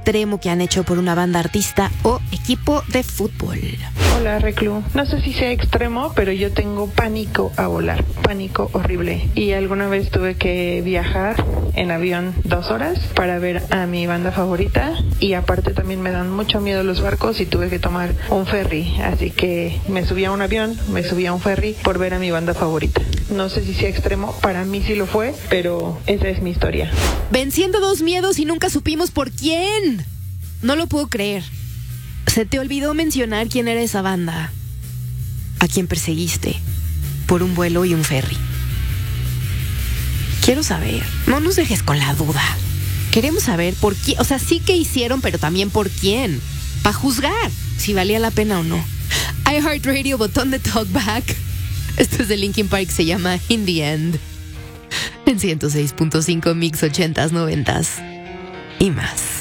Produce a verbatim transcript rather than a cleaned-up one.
extremo que han hecho por una banda, artista o equipo de fútbol? Hola, Reclu. No sé si sea extremo, pero yo tengo pánico a volar, pánico horrible. Y alguna vez tuve que viajar en avión dos horas para ver a mi banda favorita. Y aparte también me dan mucho miedo los barcos y tuve que tomar un ferry. Así que me subí a un avión, me subí a un ferry por ver a mi banda favorita. No sé si sea extremo, para mí sí lo fue, pero esa es mi historia. Venciendo dos miedos y nunca supimos por quién. No lo puedo creer. Se te olvidó mencionar quién era esa banda, a quien perseguiste por un vuelo y un ferry. Quiero saber, no nos dejes con la duda. Queremos saber por quién, o sea, sí que hicieron, pero también por quién, para juzgar si valía la pena o no. iHeartRadio, botón de talkback. Esto es de Linkin Park, se llama In the End. En ciento seis punto cinco Mix ochentas, noventas y más.